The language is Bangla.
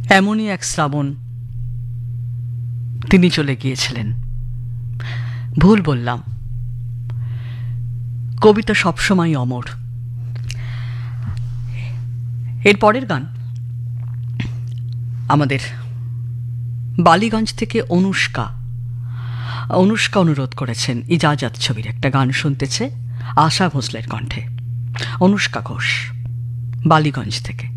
এমনই এক শ্রাবণ তিনি চলে গিয়েছিলেন। ভুল বললাম, কবিতা সবসময় অমর। এর পরের গান আমাদের বালিগঞ্জ থেকে অনুষ্কা অনুরোধ করেছেন ইজাজত ছবির একটা গান শুনতেছে আশা ভোসলের কণ্ঠে। অনুষ্কা ঘোষ, বালিগঞ্জ থেকে।